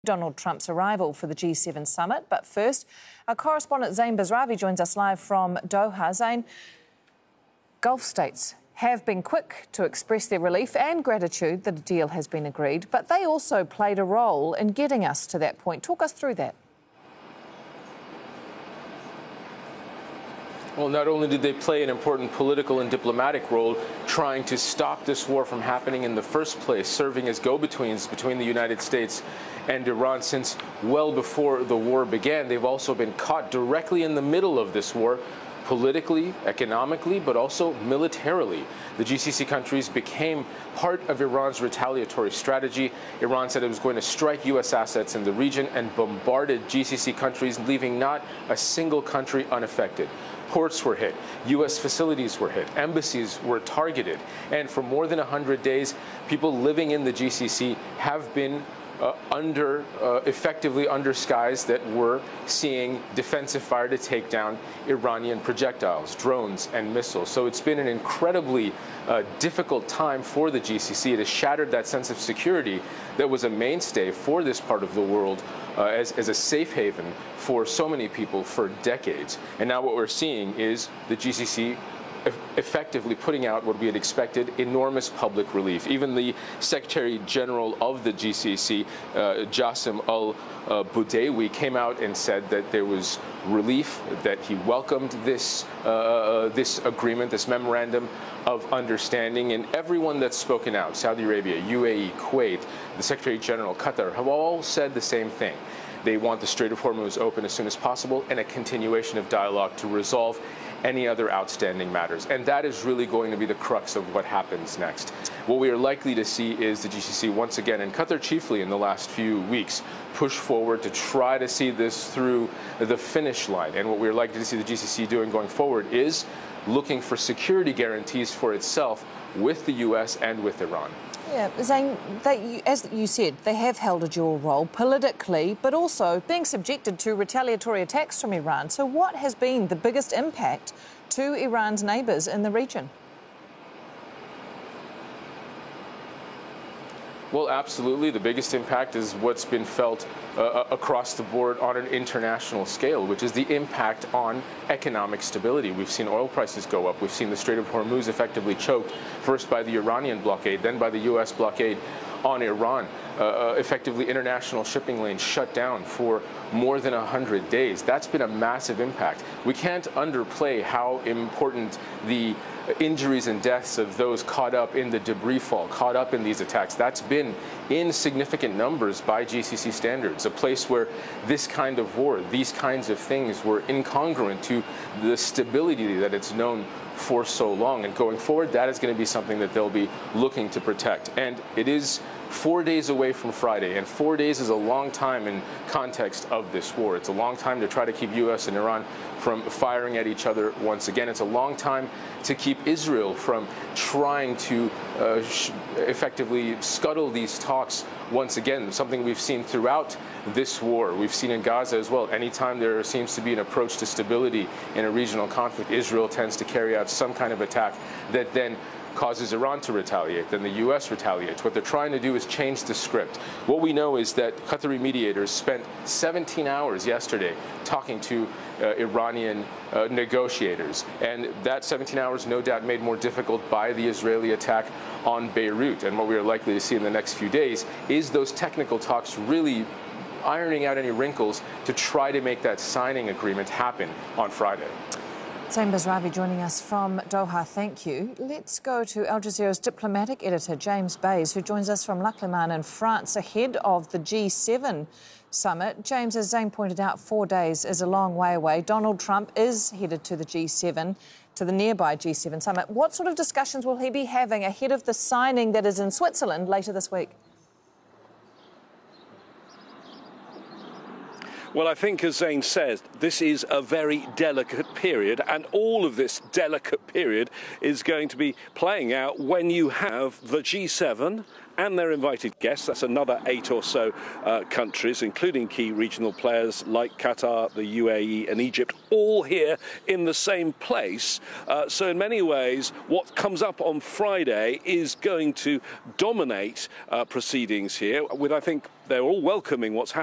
Donald Trump's arrival for the G7 summit. But first, our correspondent Zain Bazravi joins us live from Doha. Zain, Gulf states have been quick to express their relief and gratitude that a deal has been agreed, but they also played a role in getting us to that point. Talk us through that. Well, not only did they play an important political and diplomatic role trying to stop this war from happening in the first place, serving as go-betweens between the United States and Iran since well before the war began, they've also been caught directly in the middle of this war, politically, economically, but also militarily. The GCC countries became part of Iran's retaliatory strategy. Iran said it was going to strike U.S. assets in the region and bombarded GCC countries, leaving not a single country unaffected. Ports were hit, U.S. facilities were hit, embassies were targeted, and for more than 100 days, people living in the GCC have been effectively under skies that were seeing defensive fire to take down Iranian projectiles, drones, and missiles. So it's been an incredibly difficult time for the GCC. It has shattered that sense of security that was a mainstay for this part of the world as a safe haven for so many people for decades. And now what we're seeing is the GCC effectively putting out what we had expected, enormous public relief. Even the Secretary General of the GCC, Jassim al-Budawi, came out and said that there was relief, that he welcomed this agreement, this memorandum of understanding. And everyone that's spoken out, Saudi Arabia, UAE, Kuwait, the Secretary General, Qatar, have all said the same thing. They want the Strait of Hormuz open as soon as possible and a continuation of dialogue to resolve any other outstanding matters. And that is really going to be the crux of what happens next. What we are likely to see is the GCC once again, and Qatar chiefly in the last few weeks, push forward to try to see this through the finish line. And what we're likely to see the GCC doing going forward is looking for security guarantees for itself with the U.S. and with Iran. Yeah, Zain, as you said, they have held a dual role politically, but also being subjected to retaliatory attacks from Iran. So what has been the biggest impact to Iran's neighbours in the region? Well, absolutely. The biggest impact is what's been felt across the board on an international scale, which is the impact on economic stability. We've seen oil prices go up. We've seen the Strait of Hormuz effectively choked, first by the Iranian blockade, then by the U.S. blockade on Iran. Effectively, international shipping lanes shut down for more than 100 days. That's been a massive impact. We can't underplay how important the injuries and deaths of those caught up in the debris fall, caught up in these attacks. That's been in significant numbers by GCC standards, a place where this kind of war, these kinds of things were incongruent to the stability that it's known for so long. And going forward, that is going to be something that they'll be looking to protect. And it is 4 days away from Friday, and 4 days is a long time in context of this war. It's a long time to try to keep U.S. and Iran from firing at each other once again. It's a long time to keep Israel from trying to effectively scuttle these talks once again, something we've seen throughout this war. We've seen in Gaza as well. Anytime there seems to be an approach to stability in a regional conflict, Israel tends to carry out some kind of attack that then causes Iran to retaliate, then the U.S. retaliates. What they're trying to do is change the script. What we know is that Qatari mediators spent 17 hours yesterday talking to Iranian negotiators, and that 17 hours no doubt made more difficult by the Israeli attack on Beirut. And what we are likely to see in the next few days is those technical talks really ironing out any wrinkles to try to make that signing agreement happen on Friday. Zain Bazravi joining us from Doha, thank you. Let's go to Al Jazeera's diplomatic editor, James Bays, who joins us from La Clémence in France ahead of the G7 summit. James, as Zain pointed out, 4 days is a long way away. Donald Trump is headed to the G7, to the nearby G7 summit. What sort of discussions will he be having ahead of the signing that is in Switzerland later this week? Well, I think, as Zane says, this is a very delicate period, and all of this delicate period is going to be playing out when you have the G7 and their invited guests. That's another 8 or so countries, including key regional players like Qatar, the UAE and Egypt, all here in the same place. So in many ways, what comes up on Friday is going to dominate proceedings here, with, I think, they're all welcoming what's happening.